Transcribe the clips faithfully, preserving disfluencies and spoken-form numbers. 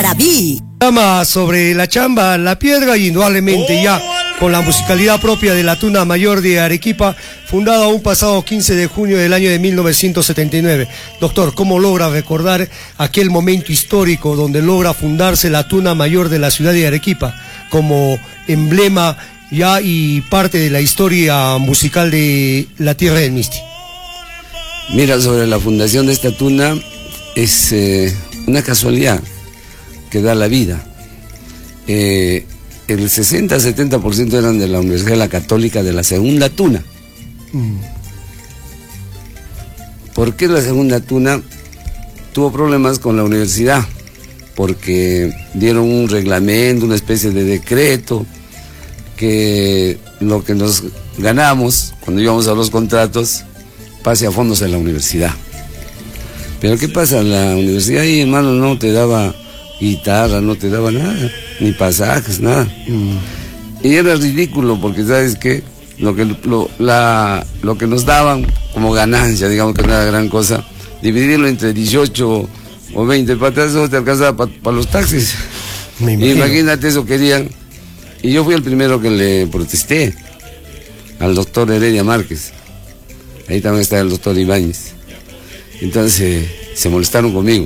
Garabí. Llama sobre la chamba, la piedra, y indudablemente ya con la musicalidad propia de la Tuna Mayor de Arequipa, fundada un pasado quince de junio del año de mil novecientos setenta y nueve. Doctor, ¿cómo logra recordar aquel momento histórico donde logra fundarse la Tuna Mayor de la ciudad de Arequipa como emblema ya y parte de la historia musical de la tierra del Misti? Mira, sobre la fundación de esta tuna, es eh, una casualidad que da la vida. Eh, el sesenta a setenta por ciento eran de la Universidad de la Católica, de la segunda tuna. Mm. ¿Por qué la segunda tuna? Tuvo problemas con la universidad, porque dieron un reglamento, una especie de decreto, que lo que nos ganamos cuando íbamos a los contratos pase a fondos en la universidad. Pero ¿qué pasa? La universidad ahí, hermano, no te daba guitarra, no te daba nada, ni pasajes, nada. Mm. Y era ridículo, porque ¿sabes qué? Lo que, lo, la, lo que nos daban como ganancia, digamos que no era gran cosa, dividirlo entre dieciocho o veinte patazos te alcanzaba para pa los taxis. Imagínate, eso querían. Y yo fui el primero que le protesté al doctor Heredia Márquez. Ahí también está el doctor Ibáñez. Entonces se molestaron conmigo.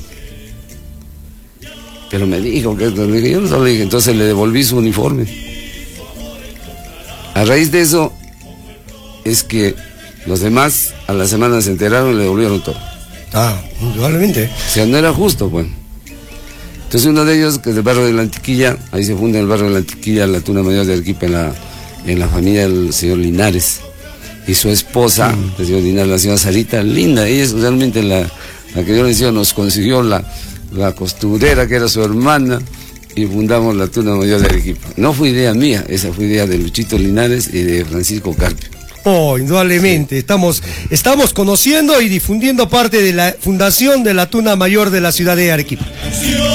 Pero me dijo que yo no lo dije, entonces le devolví su uniforme. A raíz de eso es que los demás a la semana se enteraron y le devolvieron todo. Ah, indudablemente. O sea, no era justo, pues. Entonces uno de ellos, que es del barrio de la Antiquilla, ahí se funda en el barrio de la Antiquilla la Tuna Mayor de Arequipa, en la, en la familia del señor Linares. Y su esposa, mm. el señor Linares, la señora Sarita, linda, ella es realmente la, la que yo le decía, nos consiguió la, la costurera, que era su hermana, y fundamos la Tuna Mayor de Arequipa. No fue idea mía, esa fue idea de Luchito Linares y de Francisco Carpio. Oh, indudablemente, sí. estamos, estamos conociendo y difundiendo parte de la fundación de la Tuna Mayor de la ciudad de Arequipa.